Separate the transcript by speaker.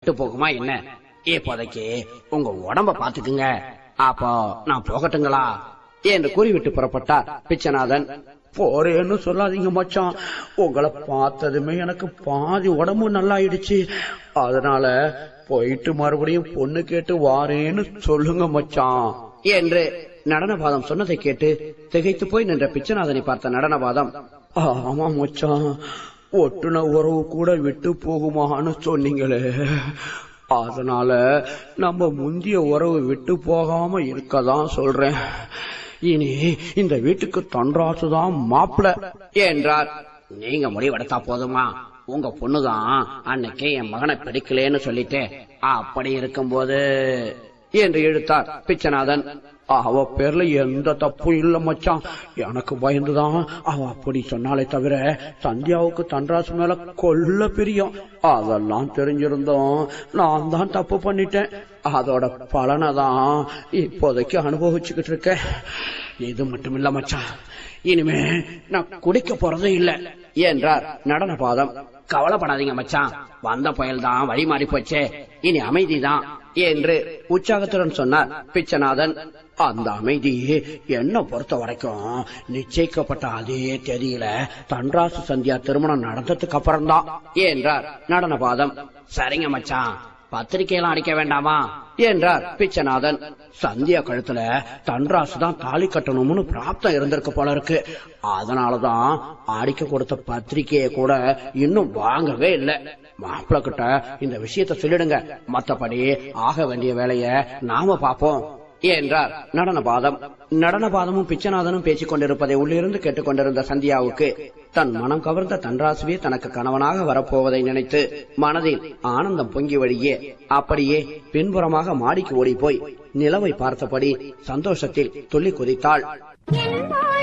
Speaker 1: விட்டு போகுமா என்ன? இப்போதைக்கு உங்க உடம்ப பாத்துக்குங்க, அப்போ நான் போகட்டுங்களா என்று கூறிவிட்டு புறப்பட்டார் பிச்சைநாதன்.
Speaker 2: போறேன்னு சொல்லாதீங்க மச்சான், உங்களை பார்த்ததுமே எனக்கு பாதி உடம்பு நல்லாயிடுச்சு. அதனால போயிட்டு மறுபடியும் பொண்ணு கேட்டு வாரேன்னு சொல்லுங்க மச்சான்
Speaker 1: என்று நடனபாதம் சொன்னதை கேட்டு திகைத்து போய் நின்ற பிச்சைநாதனை பார்த்த நடனபாதம்,
Speaker 2: ஆமா மச்சான், ஒட்டுன உறவு கூட விட்டு போகுமான்னு சொன்னீங்களே, அதனால நம்ம முந்திய உறவு விட்டு போகாம இருக்கதான் சொல்றேன். இனி இந்த வீட்டுக்கு தன்ராசுதான் மாப்பிள
Speaker 1: என்றார். நீங்க முடிவெடுத்தா போதுமா? உங்க பொண்ணுதான் அன்னைக்கு என் மகனை பிடிக்கலேன்னு சொல்லிட்டு அப்படி இருக்கும்போது என்று இழுத்தார் பிச்சைநாதன்.
Speaker 2: அவ பேர்ல எந்த தப்பும் இல்ல மச்சான், எனக்கு பயந்துதான் அவ அப்படி சொன்னாலே தவிர சந்தியாவுக்கு தன்ராசு மேல கொல்ல பிரியம். அதெல்லாம் தெரிஞ்சிருந்தோம் நான் தான் தப்பு பண்ணிட்டேன். அதோட பலனை தான் இப்போதைக்கு அனுபவிச்சுக்கிட்டு இருக்க.
Speaker 1: இது மட்டும் இல்ல மச்சான், இனிமே நான் குடிக்க போறதும் இல்ல என்றார் நடனபாதம். கவலைப்படாதீங்க மச்சான், வந்த புயல் தான் வழி மாறி போச்சே, இனி அமைதிதான் என்று உற்சாகத்துடன் சொன்னார் பிச்சைநாதன்.
Speaker 2: அந்த அமைதி என்ன பொறுத்த வரைக்கும் நிச்சயிக்கப்பட்ட அதே தேதியில தன்ராசு சந்தியா திருமணம் நடந்ததுக்கு அப்புறம்தான்
Speaker 1: என்றார் நடனபாதம். சரிங்க மச்சான், பத்திரிகையெல்லாம் அடிக்க வேண்டாமா என்றார் பிச்சைநாதன்.
Speaker 2: சந்தியா கழுத்துல தன்ராசு தான் தாலி கட்டணும்னு பிராப்தம் இருந்திருக்கு போல இருக்கு. அதனாலதான் அடிக்க கொடுத்த பத்திரிகையை கூட இன்னும் வாங்கவே இல்லை. மாப்பிள்ள கிட்ட இந்த விஷயத்த சொல்லிடுங்க, மத்தபடி ஆக வேண்டிய வேலைய நாம பாப்போம்
Speaker 1: என்றார் நடனபாதம். நடனபாதமும் பிச்சைநாதனும் பேசிக் கொண்டிருப்பதை உள்ளிருந்து கேட்டுக்கொண்டிருந்த சந்தியாவுக்கு தன் மனம் கவர்ந்த தன்ராசுவே தனக்கு கணவனாக வரப்போவதை நினைத்து மனதில் ஆனந்தம் பொங்கி வழியே அப்படியே பின்புறமாக மாடிக்கு ஓடி போய் நிலவை பார்த்தபடி சந்தோஷத்தில் துள்ளி குதித்தாள்.